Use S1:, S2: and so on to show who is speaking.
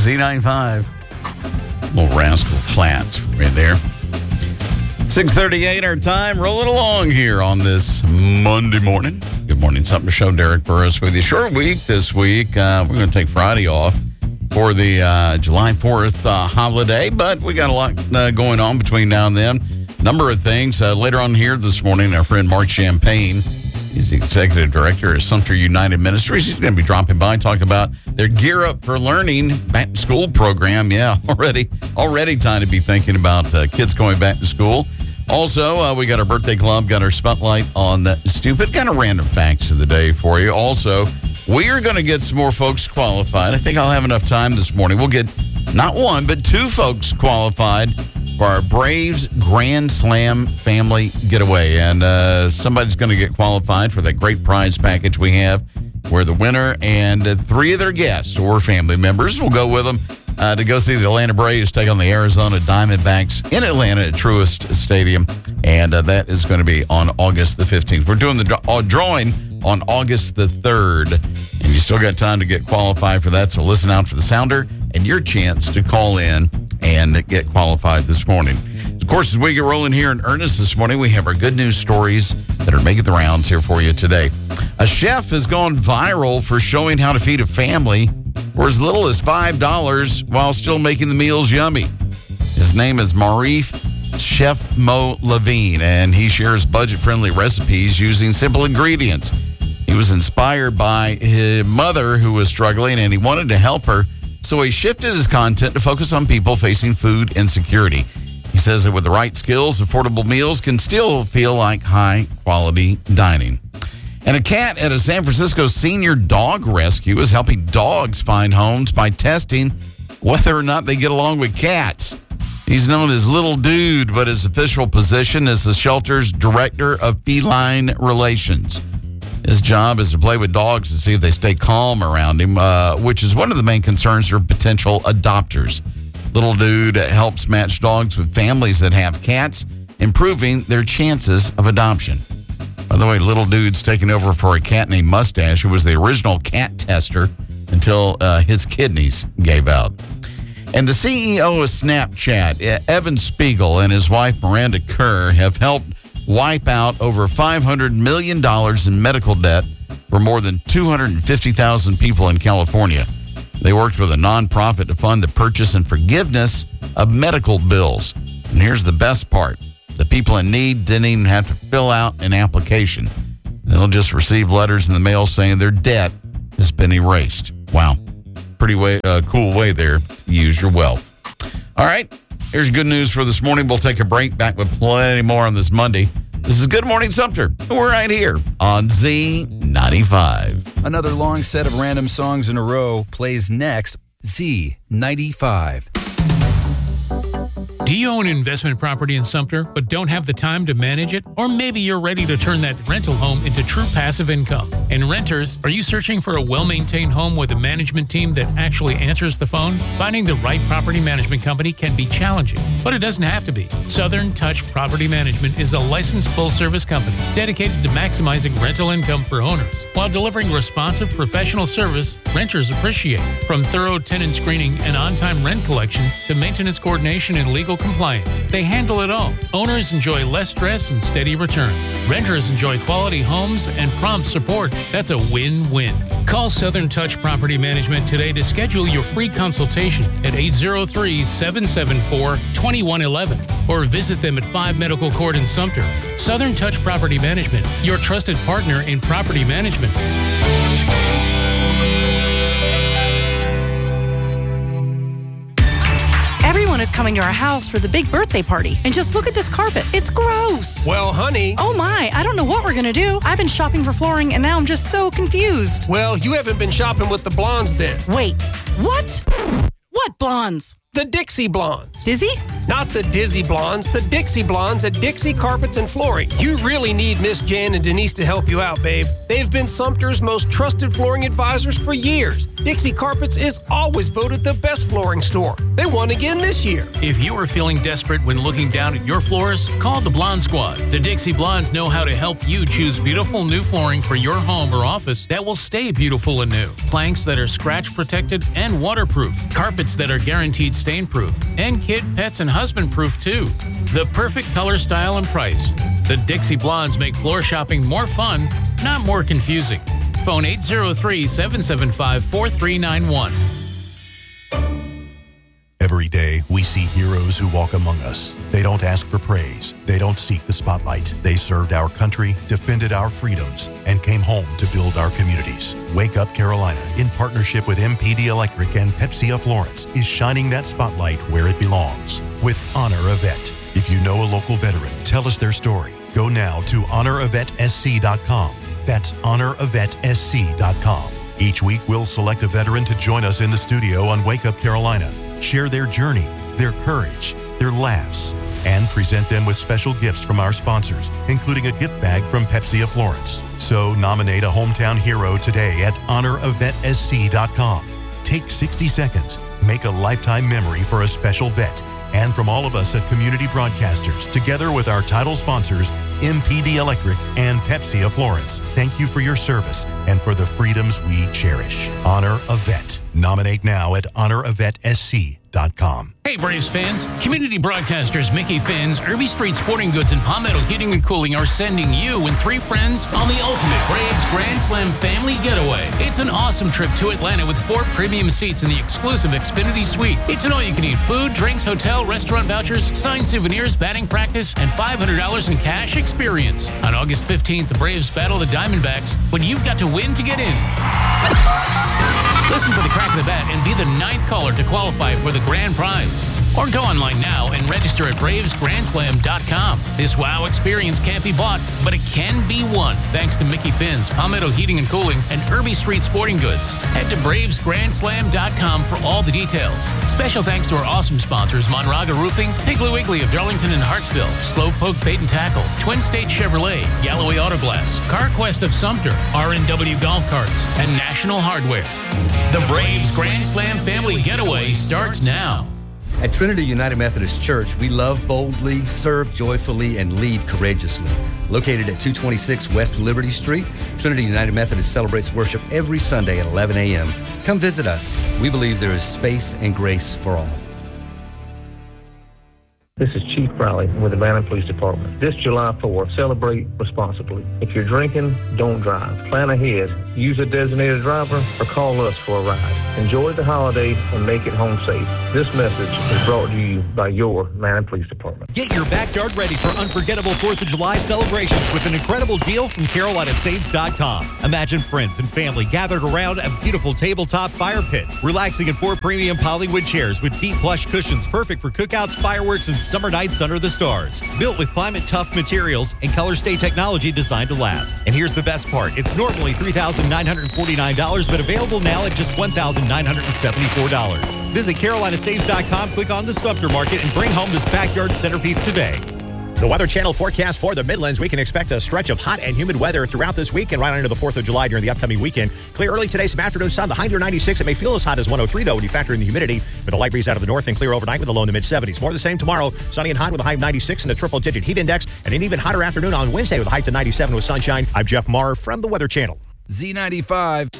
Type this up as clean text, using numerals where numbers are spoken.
S1: Z95. Little Rascal Flats right there. 6:38 our time. Rolling along here on this Monday morning. Good morning, Something to Show. Derek Burris with you. Short week this week. We're going to take Friday off for the July 4th holiday, but we got a lot going on between now and then. Number of things. Later on here this morning, our friend Mark Champagne, he's the executive director of Sumter United Ministries. He's going to be dropping by and talking about their Gear Up for Learning back to school program. Yeah, already time to be thinking about kids going back to school. Also, we got our birthday club, got our spotlight on stupid kind of random facts of the day for you. Also, we are going to get some more folks qualified. I think I'll have enough time this morning. We'll get not one, but two folks qualified for our Braves Grand Slam family getaway. And somebody's going to get qualified for that great prize package we have, where the winner and three of their guests or family members will go with them to go see the Atlanta Braves take on the Arizona Diamondbacks in Atlanta at Truist Stadium. And that is going to be on August the 15th. We're doing the drawing on August the 3rd. And you still got time to get qualified for that. So listen out for the sounder and your chance to call in and get qualified this morning. Of course, as we get rolling here in earnest this morning, we have our good news stories that are making the rounds here for you today. A chef has gone viral for showing how to feed a family for as little as $5 while still making the meals yummy. His name is Marif Chef Mo Levine, and he shares budget-friendly recipes using simple ingredients. He was inspired by his mother who was struggling, and he wanted to help her, so he shifted his content to focus on people facing food insecurity. He says that with the right skills, affordable meals can still feel like high-quality dining. And a cat at a San Francisco senior dog rescue is helping dogs find homes by testing whether or not they get along with cats. He's known as Little Dude, but his official position is the shelter's director of feline relations. His job is to play with dogs to see if they stay calm around him, which is one of the main concerns for potential adopters. Little Dude helps match dogs with families that have cats, improving their chances of adoption. By the way, Little Dude's taking over for a cat named Mustache, who was the original cat tester until his kidneys gave out. And the CEO of Snapchat, Evan Spiegel, and his wife, Miranda Kerr, have helped wipe out over $500 million in medical debt for more than 250,000 people in California. They worked with a nonprofit to fund the purchase and forgiveness of medical bills. And here's the best part. The people in need didn't even have to fill out an application. They'll just receive letters in the mail saying their debt has been erased. Wow. Pretty cool way there to use your wealth. All right. Here's good news for this morning. We'll take a break. Back with plenty more on this Monday. This is Good Morning Sumter. We're right here on Z95.
S2: Another long set of random songs in a row plays next. Z95.
S3: Do you own investment property in Sumter but don't have the time to manage it? Or maybe you're ready to turn that rental home into true passive income. And renters, are you searching for a well-maintained home with a management team that actually answers the phone? Finding the right property management company can be challenging, but it doesn't have to be. Southern Touch Property Management is a licensed full-service company dedicated to maximizing rental income for owners while delivering responsive professional service renters appreciate. From thorough tenant screening and on-time rent collection to maintenance coordination and legal compliance, they handle it all. Owners enjoy less stress and steady returns. Renters enjoy quality homes and prompt support. That's a win-win. Call Southern Touch Property Management today to schedule your free consultation at 803-774-2111 or visit them at 5 Medical Court in Sumter. Southern Touch Property Management, your trusted partner in property management.
S4: Everyone is coming to our house for the big birthday party. And just look at this carpet. It's gross.
S5: Well, honey.
S4: Oh my, I don't know what we're going to do. I've been shopping for flooring and now I'm just so confused.
S5: Well, you haven't been shopping with the blondes then.
S4: Wait, what? What blondes?
S5: The Dixie Blondes.
S4: Dizzy?
S5: Not the Dizzy Blondes, the Dixie Blondes at Dixie Carpets and Flooring. You really need Miss Jan and Denise to help you out, babe. They've been Sumter's most trusted flooring advisors for years. Dixie Carpets is always voted the best flooring store. They won again this year.
S3: If you are feeling desperate when looking down at your floors, call the Blonde Squad. The Dixie Blondes know how to help you choose beautiful new flooring for your home or office that will stay beautiful and new. Planks that are scratch protected and waterproof. Carpets that are guaranteed stain proof. And kid, pets, and husband proof too. The perfect color, style, and price. The Dixie Blondes make floor shopping more fun, not more confusing. Phone 803-775-4391.
S6: Every day, we see heroes who walk among us. They don't ask for praise. They don't seek the spotlight. They served our country, defended our freedoms, and came home to build our communities. Wake Up Carolina, in partnership with MPD Electric and Pepsi of Florence, is shining that spotlight where it belongs. With Honor a Vet. If you know a local veteran, tell us their story. Go now to honoravetsc.com. That's honoravetsc.com. Each week, we'll select a veteran to join us in the studio on Wake Up Carolina. Share their journey, their courage, their laughs, and present them with special gifts from our sponsors, including a gift bag from Pepsi of Florence. So nominate a hometown hero today at honoravetsc.com. Take 60 seconds. Make a lifetime memory for a special vet. And from all of us at Community Broadcasters, together with our title sponsors, MPD Electric and Pepsi of Florence, thank you for your service and for the freedoms we cherish. Honor a Vet. Nominate now at honoravetsc.com.
S3: Hey Braves fans, Community Broadcasters Mickey Finn's, Irby Street Sporting Goods, and Palmetto Heating and Cooling are sending you and 3 friends on the ultimate Braves Grand Slam family getaway. It's an awesome trip to Atlanta with 4 premium seats in the exclusive Xfinity Suite. It's an all-you-can-eat food, drinks, hotel, restaurant vouchers, signed souvenirs, batting practice, and $500 in cash experience. On August 15th, the Braves battle the Diamondbacks, but you've got to win to get in. Listen for the crack of the bat and be the 9th caller to qualify for the grand prize. Or go online now and register at BravesGrandSlam.com. This wow experience can't be bought, but it can be won thanks to Mickey Finn's, Palmetto Heating and Cooling, and Irby Street Sporting Goods. Head to BravesGrandSlam.com for all the details. Special thanks to our awesome sponsors, Monraga Roofing, Piggly Wiggly of Darlington and Hartsville, Slowpoke Bait and Tackle, Twin State Chevrolet, Galloway Auto Glass, CarQuest of Sumter, R&W Golf Carts, and National Hardware. The Braves Grand Slam family getaway starts now.
S7: At Trinity United Methodist Church, we love boldly, serve joyfully, and lead courageously. Located at 226 West Liberty Street, Trinity United Methodist celebrates worship every Sunday at 11 a.m. Come visit us. We believe there is space and grace for all.
S8: This is Chief Crowley with the Atlanta Police Department. This July 4th, celebrate responsibly. If you're drinking, don't drive. Plan ahead. Use a designated driver or call us for a ride. Enjoy the holiday and make it home safe. This message is brought to you by your Atlanta Police Department.
S9: Get your backyard ready for unforgettable 4th of July celebrations with an incredible deal from CarolinaSaves.com. Imagine friends and family gathered around a beautiful tabletop fire pit, relaxing in 4 premium polywood chairs with deep plush cushions perfect for cookouts, fireworks, and summer nights under the stars. Built with climate-tough materials and color-stay technology designed to last. And here's the best part. It's normally $3,949, but available now at just $1,974. Visit CarolinaSaves.com, click on the Sumter Market, and bring home this backyard centerpiece today.
S10: The Weather Channel forecast for the Midlands. We can expect a stretch of hot and humid weather throughout this week and right into the 4th of July during the upcoming weekend. Clear early today, some afternoon sun. The high near 96. It may feel as hot as 103, though, when you factor in the humidity. With a light breeze out of the north and clear overnight with a low in the mid-70s. More of the same tomorrow. Sunny and hot with a high of 96 and a triple-digit heat index. And an even hotter afternoon on Wednesday with a high to 97 with sunshine. I'm Jeff Marr from the Weather Channel.
S2: Z95.